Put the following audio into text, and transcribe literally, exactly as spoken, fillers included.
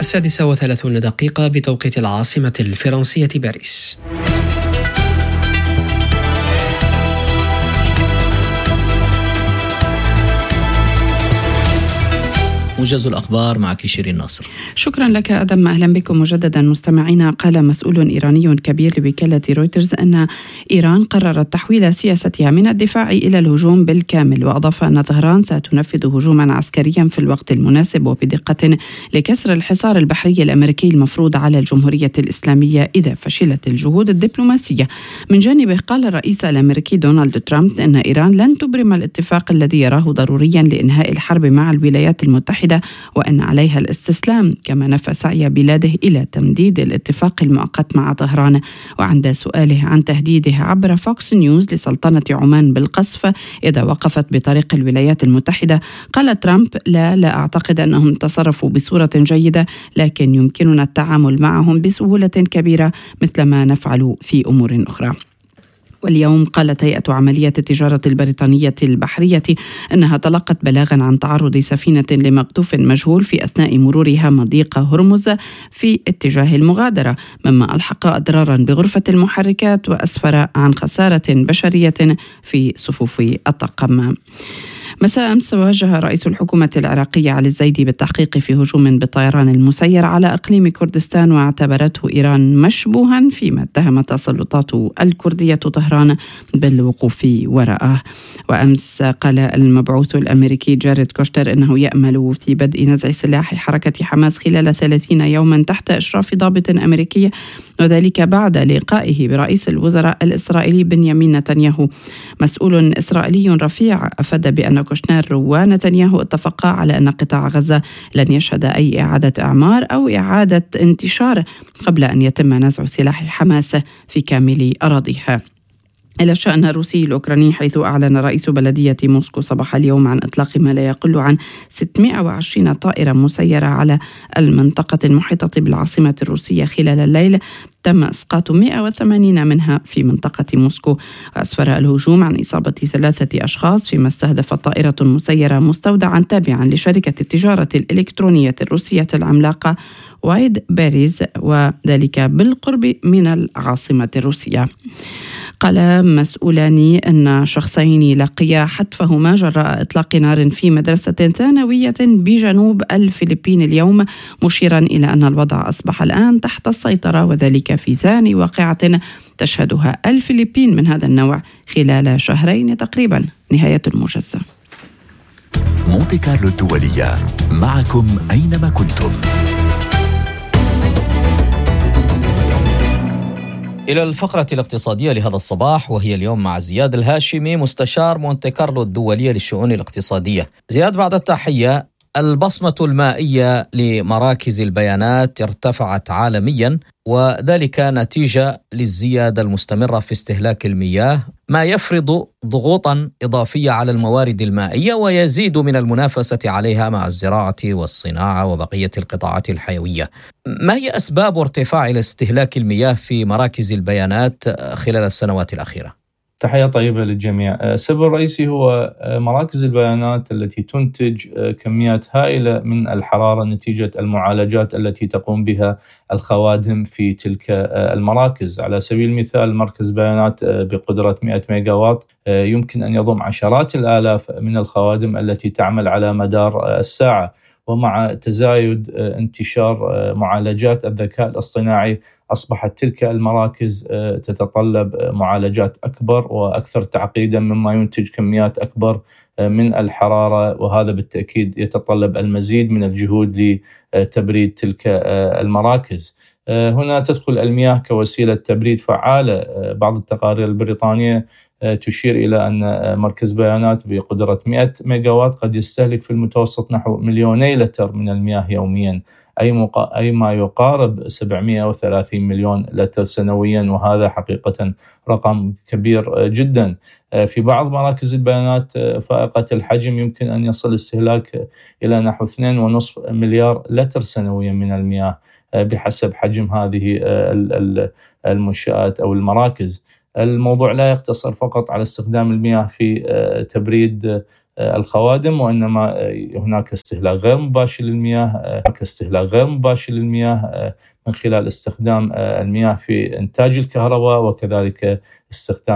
السادسة وثلاثون دقيقة بتوقيت العاصمة الفرنسية باريس. موجز الأخبار معك شيرين ناصر. شكرا لك أدم. أهلا بكم مجددا مستمعينا. قال مسؤول إيراني كبير لوكالة رويترز أن إيران قررت تحويل سياستها من الدفاع إلى الهجوم بالكامل، وأضاف أن طهران ستنفذ هجوما عسكريا في الوقت المناسب وبدقة لكسر الحصار البحري الأمريكي المفروض على الجمهورية الإسلامية إذا فشلت الجهود الدبلوماسية. من جانبه قال الرئيس الأمريكي دونالد ترامب أن إيران لن تبرم الاتفاق الذي يراه ضروريا لإنهاء الحرب مع الولايات المتحدة وأن عليها الاستسلام، كما نفى سعي بلاده إلى تمديد الاتفاق المؤقت مع طهران. وعند سؤاله عن تهديده عبر فوكس نيوز لسلطنة عمان بالقصف إذا وقفت بطريق الولايات المتحدة، قال ترامب: لا لا أعتقد أنهم تصرفوا بصورة جيدة، لكن يمكننا التعامل معهم بسهولة كبيرة مثلما نفعل في أمور أخرى. واليوم قالت هيئة عمليات التجارة البريطانية البحرية أنها تلقت بلاغا عن تعرض سفينة لمقذوف مجهول في أثناء مرورها مضيق هرمز في اتجاه المغادرة، مما ألحق أضرارا بغرفة المحركات وأسفر عن خسارة بشرية في صفوف الطاقم. مساء أمس واجه رئيس الحكومة العراقية علي الزيدي بالتحقيق في هجوم بالطيران المسير على إقليم كردستان، واعتبرته إيران مشبوها، فيما اتهمت السلطات الكردية طهران بالوقوف وراءه. وأمس قال المبعوث الأمريكي جاريد كوشتر إنه يأمل في بدء نزع سلاح حركة حماس خلال ثلاثين يوما تحت إشراف ضابط أمريكي، وذلك بعد لقائه برئيس الوزراء الإسرائيلي بنيامين نتنياهو. مسؤول إسرائيلي رفيع أفاد بأن كوشنر ونتنياهو اتفقا على أن قطاع غزة لن يشهد أي إعادة إعمار أو إعادة انتشار قبل أن يتم نزع سلاح حماس في كامل أراضيها. إلى الشأن الروسي الأوكراني، حيث أعلن رئيس بلدية موسكو صباح اليوم عن إطلاق ما لا يقل عن ستمائة وعشرين طائرة مسيرة على المنطقة المحيطة بالعاصمة الروسية خلال الليل، تم إسقاط مائة وثمانين منها في منطقة موسكو. وأسفر الهجوم عن إصابة ثلاثة أشخاص، فيما استهدفت طائرة مسيرة مستودعا تابعا لشركة التجارة الإلكترونية الروسية العملاقة وايد باريز، وذلك بالقرب من العاصمة الروسية. قال مسؤولان أن شخصين لقيا حتفهما جراء إطلاق نار في مدرسة ثانوية بجنوب الفلبين اليوم، مشيرا إلى أن الوضع أصبح الآن تحت السيطرة، وذلك في ثاني واقعة تشهدها الفلبين من هذا النوع خلال شهرين تقريبا. نهاية الموجز. مونتي كارلو الدولية، معكم أينما كنتم. إلى الفقرة الاقتصادية لهذا الصباح، وهي اليوم مع زياد الهاشمي مستشار مونتي كارلو الدولية للشؤون الاقتصادية. زياد، بعد التحية، البصمة المائية لمراكز البيانات ارتفعت عالميا، وذلك نتيجة للزيادة المستمرة في استهلاك المياه، ما يفرض ضغوطا إضافية على الموارد المائية ويزيد من المنافسة عليها مع الزراعة والصناعة وبقية القطاعات الحيوية. ما هي أسباب ارتفاع استهلاك المياه في مراكز البيانات خلال السنوات الأخيرة؟ تحية طيبة للجميع. السبب الرئيسي هو مراكز البيانات التي تنتج كميات هائلة من الحرارة نتيجة المعالجات التي تقوم بها الخوادم في تلك المراكز. على سبيل المثال، مركز بيانات بقدرة مئة ميجا واط يمكن أن يضم عشرات الآلاف من الخوادم التي تعمل على مدار الساعة، ومع تزايد انتشار معالجات الذكاء الاصطناعي أصبحت تلك المراكز تتطلب معالجات أكبر وأكثر تعقيدا، مما ينتج كميات أكبر من الحرارة، وهذا بالتأكيد يتطلب المزيد من الجهود لتبريد تلك المراكز. هنا تدخل المياه كوسيلة تبريد فعالة. بعض التقارير البريطانية تشير إلى أن مركز بيانات بقدرة مئة ميجا واط قد يستهلك في المتوسط نحو مليوني لتر من المياه يوميا، أي, مقا... أي ما يقارب سبعمائة وثلاثين مليون لتر سنويا، وهذا حقيقة رقم كبير جدا. في بعض مراكز البيانات فائقة الحجم يمكن أن يصل استهلاك إلى نحو اثنين ونصف مليار لتر سنويا من المياه بحسب حجم هذه المنشآت أو المراكز. الموضوع لا يقتصر فقط على استخدام المياه في تبريد الخوادم، وإنما هناك استهلاك غير مباشر للمياه، هناك استهلاك غير مباشر للمياه من خلال استخدام المياه في إنتاج الكهرباء، وكذلك استخدام